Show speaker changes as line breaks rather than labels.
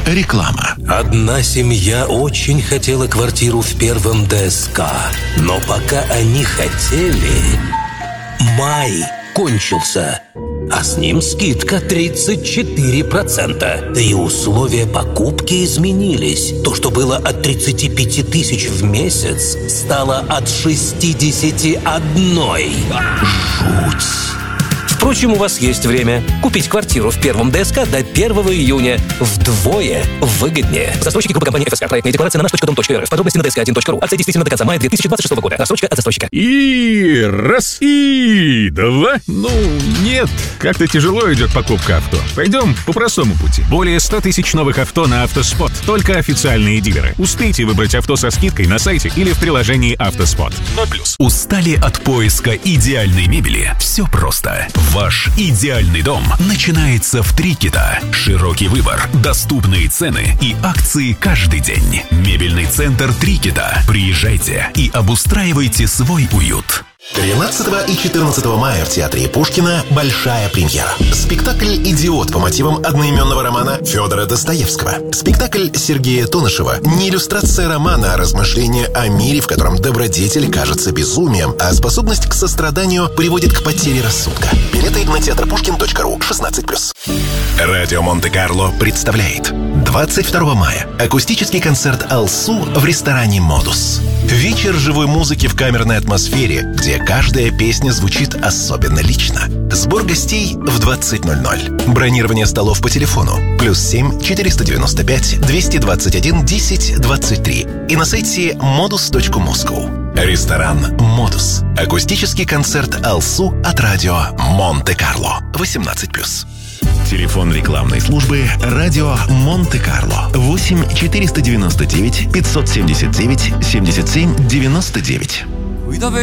Реклама.
Одна семья очень хотела квартиру в первом ДСК, но пока они хотели, май кончился, а с ним скидка 34%. Да и условия покупки изменились. То, что было от 35 тысяч в месяц, стало от 61. Жуть. Впрочем, у вас есть время купить квартиру в первом ДСК до 1 июня вдвое выгоднее. Застройщики группы компании ФСК. Проектная декларация на nаш.дом.рф. Подробности на dsk1.ru. Акция действительно до конца мая 2026 года. Рассрочка от застройщика.
И раз, и два. Нет, как-то тяжело идет покупка авто. Пойдем по простому пути. Более 100 тысяч новых авто на Автоспот. Только официальные дилеры. Успейте выбрать авто со скидкой на сайте или в приложении Автоспот. 0+.
Устали от поиска идеальной мебели? Все просто. Ваш идеальный дом начинается в Трикита. Широкий выбор, доступные цены и акции каждый день. Мебельный центр Трикита. Приезжайте и обустраивайте свой уют.
13 и 14 мая в театре Пушкина большая премьера. Спектакль «Идиот» по мотивам одноименного романа Федора Достоевского. Спектакль Сергея Тонышева не иллюстрация романа, а размышление о мире, в котором добродетель кажется безумием, а способность к состраданию приводит к потере рассудка. Билеты на театрпушкин.ру 16+. Радио Монте-Карло представляет 22 мая акустический концерт «Алсу» в ресторане «Модус». Вечер живой музыки в камерной атмосфере, где каждая песня звучит особенно лично. Сбор гостей в 20:00. Бронирование столов по телефону +7 495 221 10 23 и на сайте modus.moscow. Ресторан «Модус». Акустический концерт «Алсу» от радио Монте-Карло. 18+. Телефон рекламной службы «Радио Монте-Карло» 8 499 579 77 99.